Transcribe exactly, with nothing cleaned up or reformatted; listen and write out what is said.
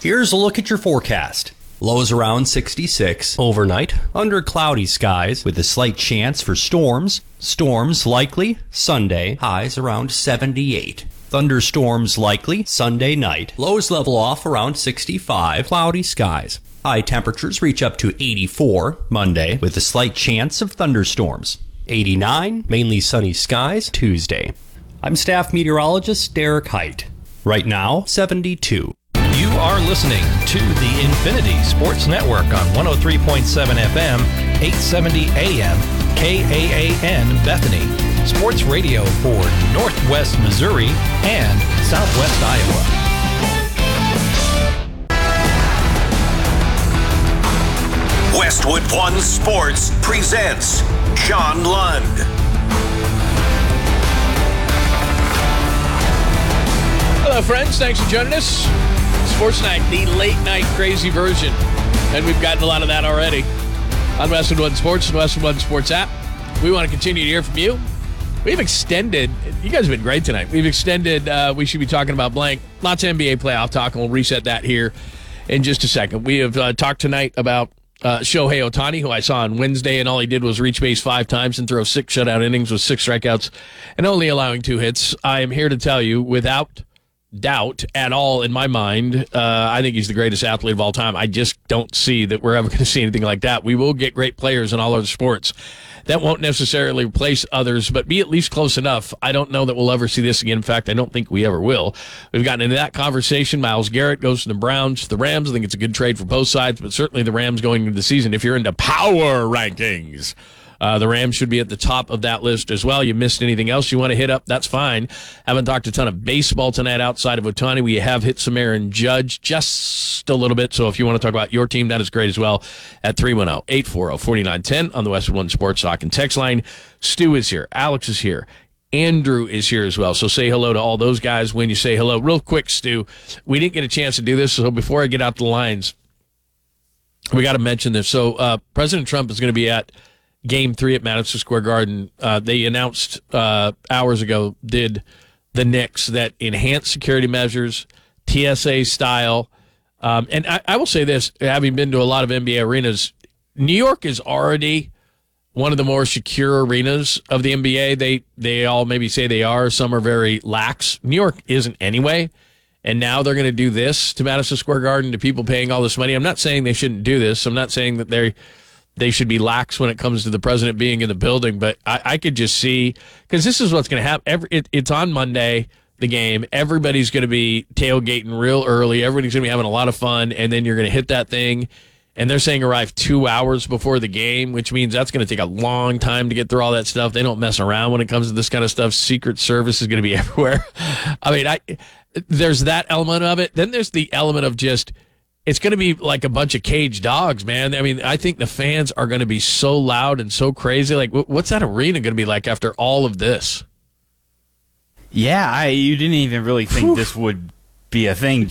Here's a look at your forecast. Lows around sixty-six. Overnight, under cloudy skies with a slight chance for storms. Storms likely Sunday. Highs around seventy-eight. Thunderstorms likely Sunday night. Lows level off around sixty-five. Cloudy skies. High temperatures reach up to eighty-four Monday with a slight chance of thunderstorms. eighty-nine, mainly sunny skies Tuesday. I'm staff meteorologist Derek Height. Right now, seventy-two. You are listening to the Infinity Sports Network on one oh three point seven F M, eight seventy A M, K A A N Bethany. Sports radio for Northwest Missouri and Southwest Iowa. Westwood One Sports presents John Lund. Hello, friends. Thanks for joining us. Sports Night, the late night crazy version. And we've gotten a lot of that already on Westwood One Sports and Westwood One Sports app. We want to continue to hear from you. We've extended, you guys have been great tonight. We've extended, uh, we should be talking about blank. Lots of N B A playoff talk, and we'll reset that here in just a second. We have uh, talked tonight about uh, Shohei Ohtani, who I saw on Wednesday, and all he did was reach base five times and throw six shutout innings with six strikeouts and only allowing two hits. I am here to tell you, without doubt at all in my mind, uh, I think he's the greatest athlete of all time. I just don't see that we're ever going to see anything like that. We will get great players in all other sports. That won't necessarily replace others, but be at least close enough. I don't know that we'll ever see this again. In fact, I don't think we ever will. We've gotten into that conversation. Myles Garrett goes to the Browns. The Rams, I think it's a good trade for both sides, but certainly the Rams going into the season, if you're into power rankings, Uh, the Rams should be at the top of that list as well. You missed anything else you want to hit up, that's fine. Haven't talked a ton of baseball tonight outside of Ohtani. We have hit some Aaron Judge just a little bit. So if you want to talk about your team, that is great as well at three one zero, eight four zero, four nine one zero on the Westwood One Sports Talk and text line. Stu is here. Alex is here. Andrew is here as well. So say hello to all those guys when you say hello. Real quick, Stu, we didn't get a chance to do this. So before I get out the lines, we got to mention this. So uh, President Trump is going to be at Game three at Madison Square Garden. Uh, they announced uh, hours ago, did the Knicks, that enhanced security measures, T S A style. Um, and I, I will say this, having been to a lot of N B A arenas, New York is already one of the more secure arenas of the N B A. They, they all maybe say they are. Some are very lax. New York isn't anyway. And now they're going to do this to Madison Square Garden, to people paying all this money. I'm not saying they shouldn't do this. I'm not saying that they're They should be lax when it comes to the president being in the building, but I, I could just see, because this is what's going to happen. Every, it, it's on Monday, the game. Everybody's going to be tailgating real early. Everybody's going to be having a lot of fun, and then you're going to hit that thing, and they're saying arrive two hours before the game, which means that's going to take a long time to get through all that stuff. They don't mess around when it comes to this kind of stuff. Secret Service is going to be everywhere. I mean, I there's that element of it. Then there's the element of just, it's going to be like a bunch of caged dogs, man. I mean, I think the fans are going to be so loud and so crazy. Like, what's that arena going to be like after all of this? Yeah, I, you didn't even really think Whew. this would be a thing.